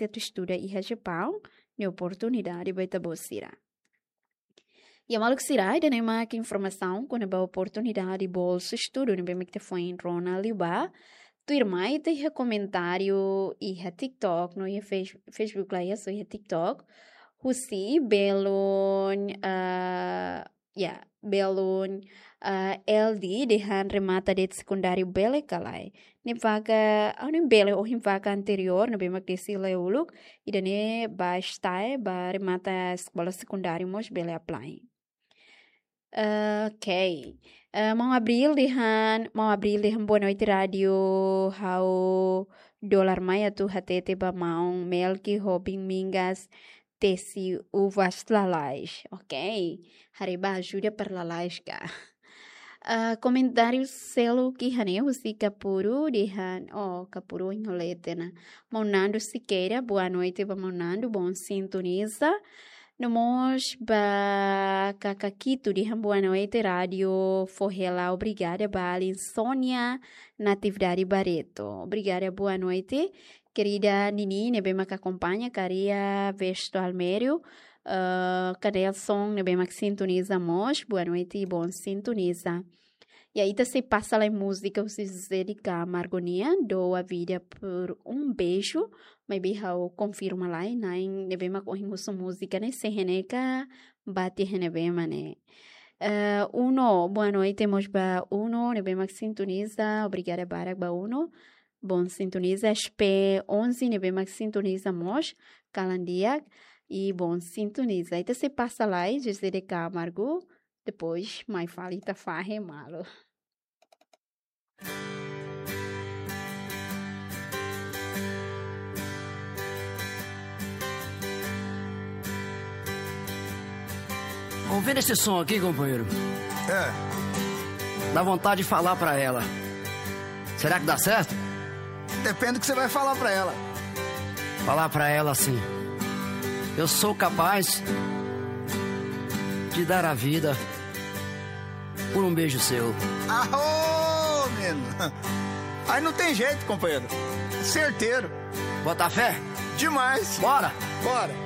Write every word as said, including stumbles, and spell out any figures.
se tu estuda e Japão, a oportunidade vai te bocira. E a maluco será, e nem mais informação, quando a oportunidade bolsa estudo, não bem que te foi em Ronald Liba, tu irmã e tem comentário e a TikTok, no Facebook lá, isso e TikTok, Husi, belon, uh, yeah, belon, uh, L D, dehan remata de secundário bele kalai. Ne vaga, a nem bele ou em vaga anterior, no bem que se leuluk, e dane ba stai, ba remata escola secundário, mos bele apply. Uh, ok. Uh, mau abril dihan, mau abril dihan boa noite radio, how dolar maya tu hatete ba maong melki hoping mingas tesi uvas lalais, ok? Hariba ajuda per lalais ka. Uh, comentário selo que haneu si capuru dihan, oh capuru enrolete na. Monando Siqueira, boa noite ba Monando, bom sintoniza. Nós ba Cacaquito de boa noite, rádio Forrela, obrigada, Balin Sônia Natividade Barreto. Obrigada, boa noite, querida Nini, bem que acompanha, Caria Vesto Almério, uh, Cadelson, bem que sintonizamos, boa noite e bom sintoniza. E aí você passa lá em música, você dedica Margonia, dou a vida por um beijo, mas bem eu confirma lá, e nem bem mais correndo música, né? Se reneca, bate renebema, né? Uh, uno, boa noite, temos ba uno, né? Bem mais sintoniza, obrigada para ba uno, bom sintoniza, S P onze, né? Bem mais sintoniza, mos, calandia, e bom sintoniza. Aí você passa lá e diz dedica Margo, depois mais fala e tá farre malo. Vamos ver esse som aqui, companheiro. É. Dá vontade de falar pra ela. Será que dá certo? Depende do que você vai falar pra ela. Falar pra ela assim: eu sou capaz de dar a vida por um beijo seu. Arô, menino. Aí não tem jeito, companheiro. Certeiro. Bota fé? Demais. Bora. Bora.